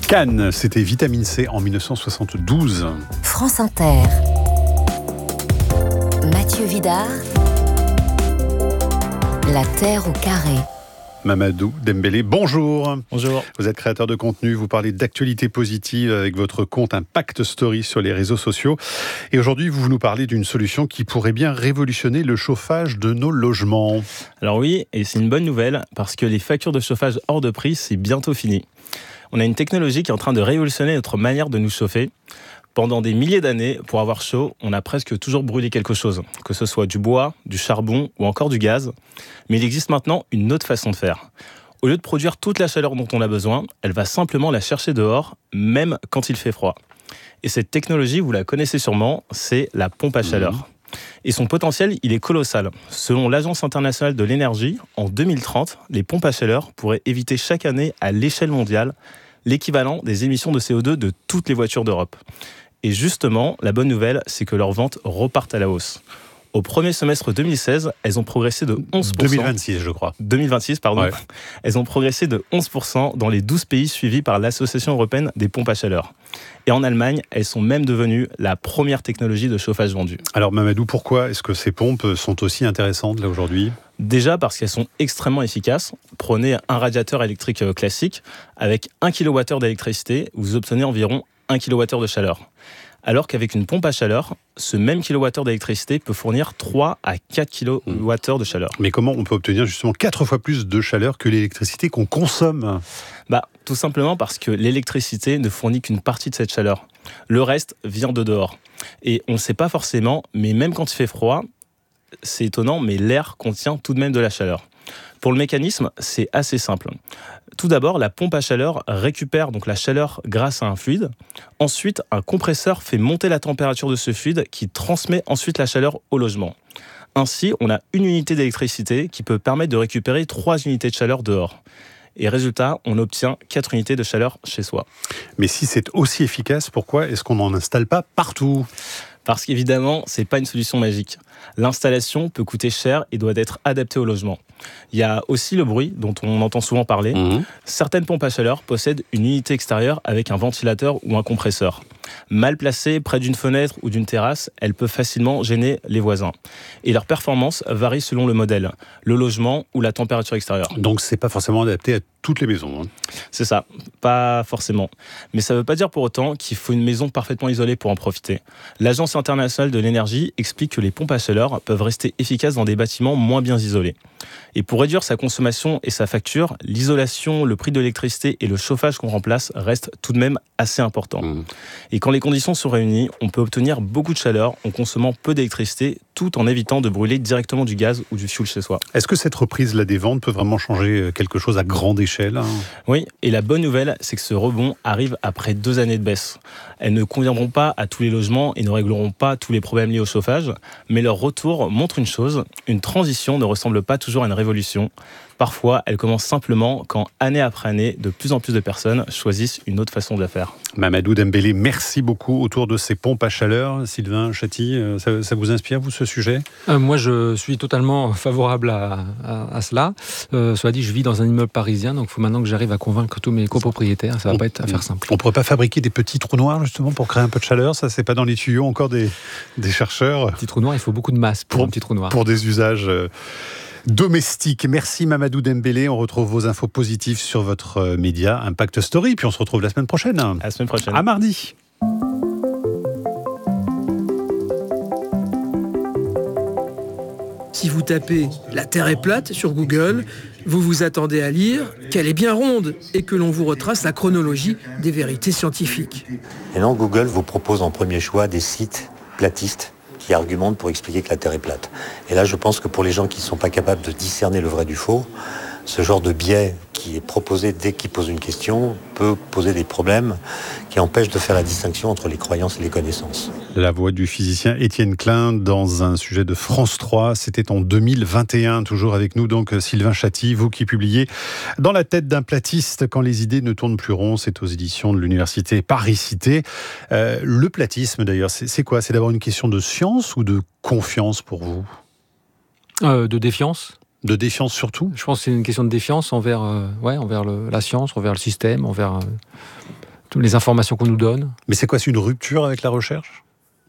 Cannes, c'était Vitamine C en 1972. France Inter. Mathieu Vidard. La Terre au carré. Mamadou Dembélé, bonjour. Bonjour. Vous êtes créateur de contenu, vous parlez d'actualité positive avec votre compte Impact Story sur les réseaux sociaux. Et aujourd'hui, vous nous parlez d'une solution qui pourrait bien révolutionner le chauffage de nos logements. Alors oui, et c'est une bonne nouvelle parce que les factures de chauffage hors de prix, c'est bientôt fini. On a une technologie qui est en train de révolutionner notre manière de nous chauffer. Pendant des milliers d'années, pour avoir chaud, on a presque toujours brûlé quelque chose, que ce soit du bois, du charbon ou encore du gaz. Mais il existe maintenant une autre façon de faire. Au lieu de produire toute la chaleur dont on a besoin, elle va simplement la chercher dehors, même quand il fait froid. Et cette technologie, vous la connaissez sûrement, c'est la pompe à chaleur. Et son potentiel, il est colossal. Selon l'Agence internationale de l'énergie, en 2030, les pompes à chaleur pourraient éviter chaque année à l'échelle mondiale l'équivalent des émissions de CO2 de toutes les voitures d'Europe. Et justement, la bonne nouvelle, c'est que leurs ventes repartent à la hausse. Au premier semestre 2016, elles ont progressé de 11%. 2026, je crois. 2026, pardon. Ouais. Elles ont progressé de 11% dans les 12 pays suivis par l'Association européenne des pompes à chaleur. Et en Allemagne, elles sont même devenues la première technologie de chauffage vendue. Alors Mamadou, pourquoi est-ce que ces pompes sont aussi intéressantes là aujourd'hui ? Déjà parce qu'elles sont extrêmement efficaces. Prenez un radiateur électrique classique. Avec 1 kWh d'électricité, vous obtenez environ 1 kWh de chaleur. Alors qu'avec une pompe à chaleur, ce même kilowattheure d'électricité peut fournir 3 à 4 kWh de chaleur. Mais comment on peut obtenir justement 4 fois plus de chaleur que l'électricité qu'on consomme ? Tout simplement parce que l'électricité ne fournit qu'une partie de cette chaleur. Le reste vient de dehors. Et on ne sait pas forcément, mais même quand il fait froid, c'est étonnant, mais l'air contient tout de même de la chaleur. Pour le mécanisme, c'est assez simple. Tout d'abord, la pompe à chaleur récupère donc la chaleur grâce à un fluide. Ensuite, un compresseur fait monter la température de ce fluide qui transmet ensuite la chaleur au logement. Ainsi, on a une unité d'électricité qui peut permettre de récupérer 3 unités de chaleur dehors. Et résultat, on obtient 4 unités de chaleur chez soi. Mais si c'est aussi efficace, pourquoi est-ce qu'on n'en installe pas partout ? Parce qu'évidemment, ce n'est pas une solution magique. L'installation peut coûter cher et doit être adaptée au logement. Il y a aussi le bruit dont on entend souvent parler. Certaines pompes à chaleur possèdent une unité extérieure avec un ventilateur ou un compresseur. Mal placées près d'une fenêtre ou d'une terrasse, elles peuvent facilement gêner les voisins. Et leur performance varie selon le modèle, le logement ou la température extérieure. Donc c'est pas forcément adapté à toutes les maisons. C'est ça, pas forcément. Mais ça ne veut pas dire pour autant qu'il faut une maison parfaitement isolée pour en profiter. L'Agence internationale de l'énergie explique que les pompes à chaleur peuvent rester efficaces dans des bâtiments moins bien isolés. Et pour réduire sa consommation et sa facture, l'isolation, le prix de l'électricité et le chauffage qu'on remplace restent tout de même assez importants. Et quand les conditions sont réunies, on peut obtenir beaucoup de chaleur en consommant peu d'électricité, tout en évitant de brûler directement du gaz ou du fioul chez soi. Est-ce que cette reprise-là des ventes peut vraiment changer quelque chose à grande échelle ? Oui, et la bonne nouvelle, c'est que ce rebond arrive après 2 années de baisse. Elles ne conviendront pas à tous les logements et ne régleront pas tous les problèmes liés au chauffage, mais leur retour montre une chose, une transition ne ressemble pas toujours à une révolution. Parfois, elle commence simplement quand, année après année, de plus en plus de personnes choisissent une autre façon de la faire. Mamadou Dembélé, merci beaucoup autour de ces pompes à chaleur. Sylvain Chaty, ça vous inspire, vous, ce sujet ? Moi, je suis totalement favorable à cela. Cela dit, je vis dans un immeuble parisien, donc il faut maintenant que j'arrive à convaincre tous mes copropriétaires. Ça ne va pas être affaire simple. On ne pourrait pas fabriquer des petits trous noirs, justement, pour créer un peu de chaleur ? Ça, c'est pas dans les tuyaux encore des chercheurs ? Petit trou noir, il faut beaucoup de masse pour un petit trou noir. Pour des usages domestique. Merci Mamadou Dembélé. On retrouve vos infos positives sur votre média Impact Story. Puis on se retrouve la semaine prochaine. À la semaine prochaine. À mardi. Si vous tapez « La Terre est plate » sur Google, vous vous attendez à lire qu'elle est bien ronde et que l'on vous retrace la chronologie des vérités scientifiques. Et non, Google vous propose en premier choix des sites platistes qui argumentent pour expliquer que la Terre est plate. Et là, je pense que pour les gens qui ne sont pas capables de discerner le vrai du faux, ce genre de biais qui est proposé dès qu'ils posent une question peut poser des problèmes qui empêchent de faire la distinction entre les croyances et les connaissances. La voix du physicien Étienne Klein dans un sujet de France 3, c'était en 2021. Toujours avec nous donc Sylvain Chaty, vous qui publiez Dans la tête d'un platiste quand les idées ne tournent plus rond, c'est aux éditions de l'université Paris-Cité. Le platisme d'ailleurs, c'est quoi ? C'est d'abord une question de science ou de confiance pour vous ? De défiance. De défiance surtout ? Je pense que c'est une question de défiance envers la science, envers le système, envers les informations qu'on nous donne. Mais c'est quoi, c'est une rupture avec la recherche ?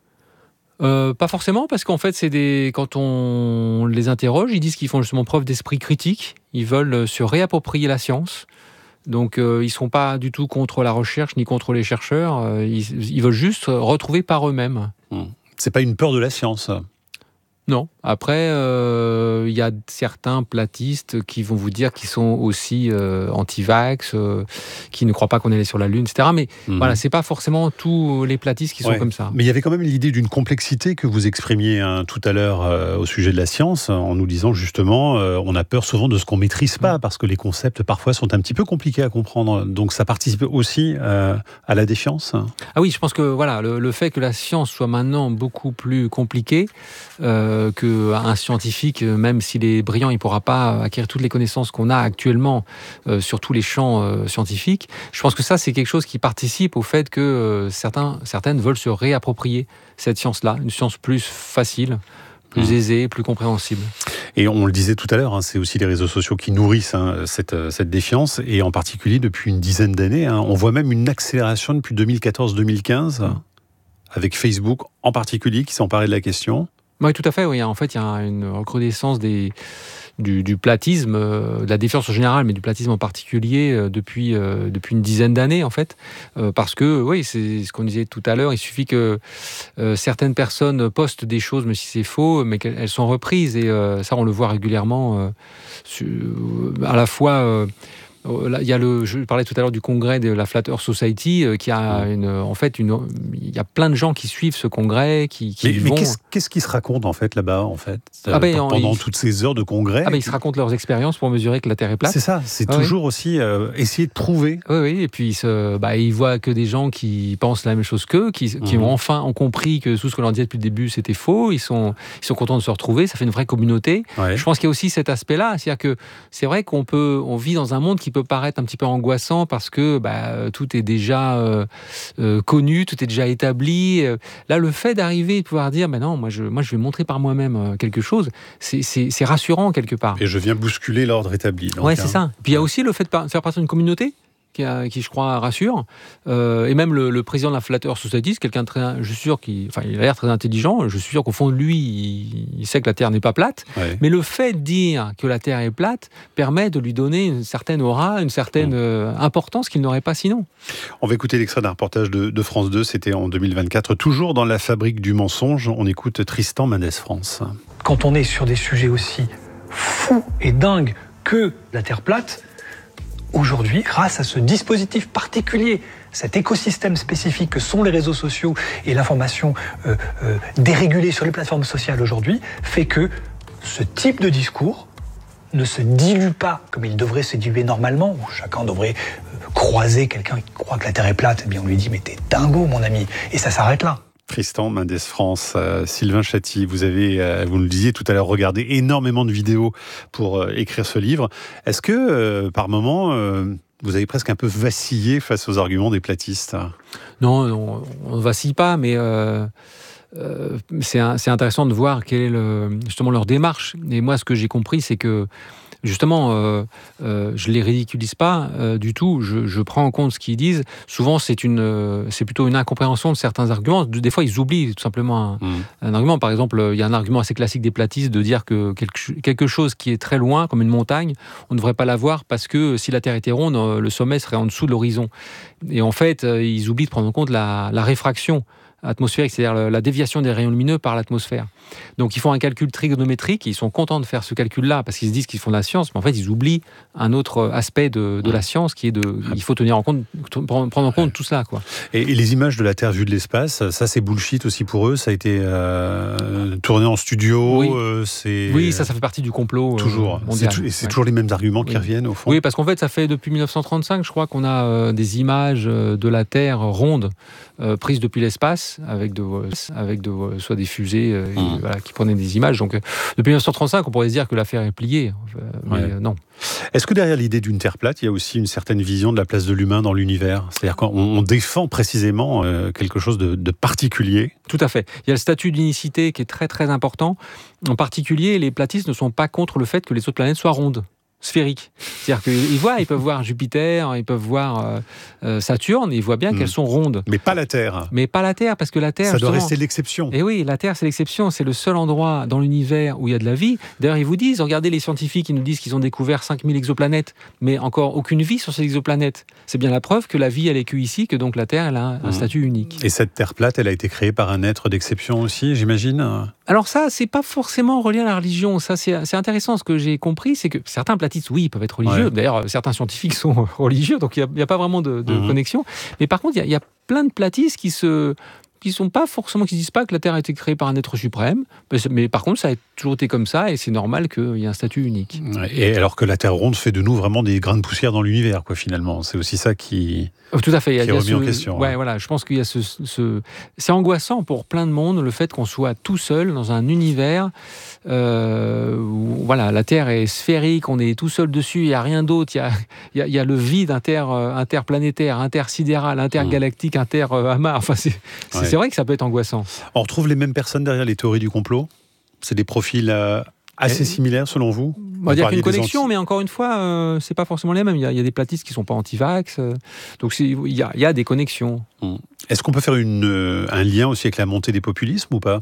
Pas forcément, parce qu'en fait, quand on les interroge, ils disent qu'ils font justement preuve d'esprit critique. Ils veulent se réapproprier la science. Donc, ils ne sont pas du tout contre la recherche ni contre les chercheurs. Ils veulent juste retrouver par eux-mêmes. C'est pas une peur de la science. Non. Après, il y a certains platistes qui vont vous dire qu'ils sont aussi anti-vax, qui ne croient pas qu'on est allé sur la Lune, etc. Mais voilà, c'est pas forcément tous les platistes qui sont comme ça. Mais il y avait quand même l'idée d'une complexité que vous exprimiez tout à l'heure au sujet de la science, en nous disant justement, on a peur souvent de ce qu'on maîtrise pas, parce que les concepts parfois sont un petit peu compliqués à comprendre. Donc ça participe aussi à la défiance. Ah oui, je pense que voilà, le fait que la science soit maintenant beaucoup plus compliquée, qu'un scientifique, même s'il est brillant, il ne pourra pas acquérir toutes les connaissances qu'on a actuellement sur tous les champs scientifiques. Je pense que ça, c'est quelque chose qui participe au fait que certaines veulent se réapproprier cette science-là, une science plus facile, plus aisée, plus compréhensible. Et on le disait tout à l'heure, c'est aussi les réseaux sociaux qui nourrissent cette défiance, et en particulier depuis une dizaine d'années. On voit même une accélération depuis 2014-2015, avec Facebook en particulier, qui s'est emparé de la question. Oui, tout à fait. Oui. En fait, il y a une recrudescence du platisme, de la défiance en général, mais du platisme en particulier depuis une dizaine d'années, en fait. Parce que, oui, c'est ce qu'on disait tout à l'heure, il suffit que certaines personnes postent des choses, même si c'est faux, mais qu'elles sont reprises. Et ça, on le voit régulièrement, à la fois... je parlais tout à l'heure du congrès de la Flat Earth Society, qui a il y a plein de gens qui suivent ce congrès, qui vont. Mais qu'est-ce qui se raconte en fait là-bas pendant toutes ces heures de congrès? Ils se racontent leurs expériences pour mesurer que la Terre est plate. C'est ça, c'est toujours aussi essayer de prouver. Oui, et puis ils voient que des gens qui pensent la même chose qu'eux, qui ont compris que tout ce qu'on leur disait depuis le début c'était faux. Ils sont contents de se retrouver. Ça fait une vraie communauté. Ouais. Je pense qu'il y a aussi cet aspect-là, c'est-à-dire que c'est vrai qu'on vit dans un monde qui peut paraître un petit peu angoissant parce que tout est déjà connu, tout est déjà établi. Là, le fait d'arriver et de pouvoir dire non, moi je vais montrer par moi-même quelque chose, c'est rassurant quelque part. Et je viens bousculer l'ordre établi. Oui, c'est ça. Puis il y a aussi le fait de faire partie d'une communauté qui, je crois, rassure. Et même le président de la Flat Earth Society, c'est quelqu'un de très, je suis sûr il a l'air très intelligent. Je suis sûr qu'au fond de lui, il sait que la Terre n'est pas plate. Ouais. Mais le fait de dire que la Terre est plate permet de lui donner une certaine aura, une certaine importance qu'il n'aurait pas sinon. On va écouter l'extrait d'un reportage de France 2, c'était en 2024. Toujours dans la fabrique du mensonge, on écoute Tristan Mendès France. Quand on est sur des sujets aussi fous et dingues que la Terre plate, aujourd'hui, grâce à ce dispositif particulier, cet écosystème spécifique que sont les réseaux sociaux et l'information dérégulée sur les plateformes sociales aujourd'hui, fait que ce type de discours ne se dilue pas comme il devrait se diluer normalement, où chacun devrait croiser quelqu'un qui croit que la Terre est plate, et bien on lui dit « mais t'es dingo mon ami », et ça s'arrête là. Tristan Mendès France, Sylvain Chaty, vous nous le disiez tout à l'heure, regardé énormément de vidéos pour écrire ce livre. Est-ce que, par moment, vous avez presque un peu vacillé face aux arguments des platistes ? Non, on ne vacille pas, mais c'est intéressant de voir quelle est justement leur démarche. Et moi, ce que j'ai compris, c'est que justement, je les ridiculise pas du tout. Je prends en compte ce qu'ils disent. Souvent, c'est plutôt une incompréhension de certains arguments. Des fois, ils oublient tout simplement un argument. Par exemple, il y a un argument assez classique des platistes de dire que quelque chose qui est très loin, comme une montagne, on ne devrait pas la voir parce que si la Terre était ronde, le sommet serait en dessous de l'horizon. Et en fait, ils oublient de prendre en compte la réfraction atmosphérique, c'est-à-dire la déviation des rayons lumineux par l'atmosphère. Donc ils font un calcul trigonométrique, ils sont contents de faire ce calcul-là parce qu'ils se disent qu'ils font de la science, mais en fait ils oublient un autre aspect de la science qui est il faut prendre en compte tout cela, quoi. Et les images de la Terre vue de l'espace, ça c'est bullshit aussi pour eux, ça a été tourné en studio. Oui, ça fait partie du complot toujours. Mondial. C'est toujours les mêmes arguments qui reviennent au fond. Oui, parce qu'en fait ça fait depuis 1935, je crois qu'on a des images de la Terre ronde prises depuis l'espace avec soit des fusées qui prenaient des images. Donc depuis 1935, on pourrait se dire que l'affaire est pliée, mais non. Est-ce que derrière l'idée d'une Terre plate, il y a aussi une certaine vision de la place de l'humain dans l'univers ? C'est-à-dire qu'on défend précisément quelque chose de particulier ? Tout à fait. Il y a le statut d'unicité qui est très très important. En particulier, les platistes ne sont pas contre le fait que les autres planètes soient rondes. sphériques. C'est-à-dire qu'ils peuvent voir Jupiter, ils peuvent voir Saturne, ils voient bien qu'elles sont rondes. Mais pas la Terre. Mais pas la Terre, parce que la Terre... Ça doit rester l'exception. Et oui, la Terre, c'est l'exception. C'est le seul endroit dans l'univers où il y a de la vie. D'ailleurs, ils vous disent, regardez les scientifiques, ils nous disent qu'ils ont découvert 5000 exoplanètes, mais encore aucune vie sur ces exoplanètes. C'est bien la preuve que la vie, elle est qu'ici, que donc la Terre, elle a un statut unique. Et cette Terre plate, elle a été créée par un être d'exception aussi, j'imagine. Alors ça, c'est pas forcément relié à la religion. Ça, c'est intéressant. Ce que j'ai compris, c'est que certains platistes, oui, peuvent être religieux. Ouais. D'ailleurs, certains scientifiques sont religieux, donc il n'y a pas vraiment de connexion. Mais par contre, il y a plein de platistes qui sont pas forcément, qui disent pas que la Terre a été créée par un être suprême, mais par contre ça a toujours été comme ça et c'est normal qu'il y ait un statut unique. Et alors que la Terre ronde fait de nous vraiment des grains de poussière dans l'univers, quoi, finalement. C'est aussi ça qui tout à fait. Qui est remis en question. Ouais, voilà. Je pense qu'il y a c'est angoissant pour plein de monde le fait qu'on soit tout seul dans un univers où voilà, la Terre est sphérique, on est tout seul dessus, il y a rien d'autre. Il y a le vide interplanétaire, intersidéral, intergalactique, interamas. Enfin, c'est vrai que ça peut être angoissant. On retrouve les mêmes personnes derrière les théories du complot ? C'est des profils assez similaires selon vous ? On va dire qu'il y a une connexion, mais encore une fois, c'est pas forcément les mêmes. Il y a des platistes qui sont pas anti-vax, donc il y a des connexions. Est-ce qu'on peut faire un lien aussi avec la montée des populismes ou pas ?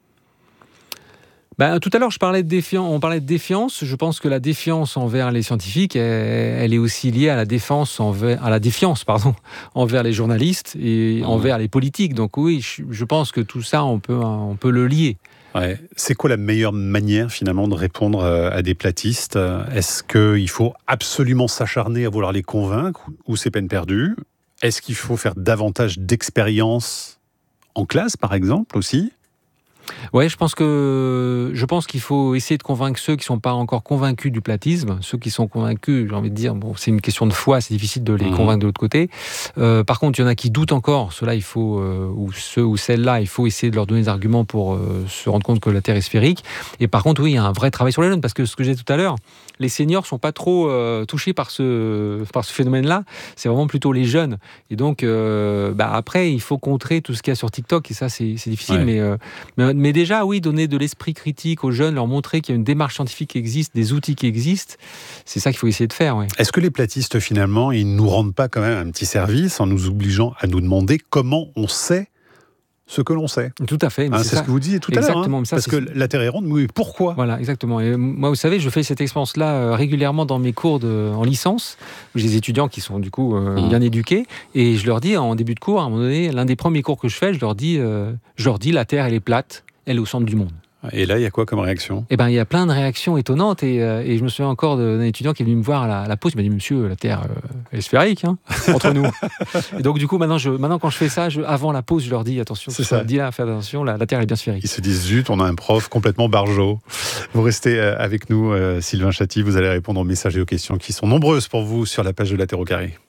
Tout à l'heure, on parlait de défiance. Je pense que la défiance envers les scientifiques, elle est aussi liée à la défiance envers les journalistes et envers les politiques. Donc oui, je pense que tout ça, on peut le lier. Ouais. C'est quoi la meilleure manière finalement de répondre à des platistes ? Est-ce qu'il faut absolument s'acharner à vouloir les convaincre ou c'est peine perdue ? Est-ce qu'il faut faire davantage d'expériences en classe, par exemple, aussi ? Ouais, je pense qu'il faut essayer de convaincre ceux qui ne sont pas encore convaincus du platisme. Ceux qui sont convaincus, j'ai envie de dire, bon, c'est une question de foi, c'est difficile de les convaincre de l'autre côté. Par contre, il y en a qui doutent encore. Ceux-là, il faut, ou ceux ou celles-là, il faut essayer de leur donner des arguments pour se rendre compte que la Terre est sphérique. Et par contre, oui, il y a un vrai travail sur les jeunes, parce que ce que j'ai dit tout à l'heure, les seniors ne sont pas trop touchés par ce phénomène-là. C'est vraiment plutôt les jeunes. Et donc, après, il faut contrer tout ce qu'il y a sur TikTok. Et ça, c'est difficile. Ouais. Mais déjà, oui, donner de l'esprit critique aux jeunes, leur montrer qu'il y a une démarche scientifique qui existe, des outils qui existent, c'est ça qu'il faut essayer de faire. Ouais. Est-ce que les platistes, finalement, ils ne nous rendent pas quand même un petit service en nous obligeant à nous demander comment on sait ce que l'on sait ? Tout à fait. C'est ce que vous disiez tout à l'heure. Exactement. Parce que la Terre est ronde, oui, pourquoi ? Voilà, exactement. Et moi, vous savez, je fais cette expérience-là régulièrement dans mes cours en licence, où j'ai des étudiants qui sont du coup bien éduqués, et je leur dis en début de cours, à un moment donné, l'un des premiers cours que je fais, je leur dis la Terre, elle est plate. Elle est au centre du monde. Et là, il y a quoi comme réaction ? Il y a plein de réactions étonnantes. Et je me souviens encore d'un étudiant qui est venu me voir à la pause. Il m'a dit, monsieur, la Terre est sphérique, entre nous. Et donc, du coup, maintenant, quand je fais ça, avant la pause, je leur dis, attention, faites attention, la Terre est bien sphérique. Ils se disent, zut, on a un prof complètement barjot. Vous restez avec nous, Sylvain Chaty. Vous allez répondre aux messages et aux questions qui sont nombreuses pour vous sur la page de La Terre au carré.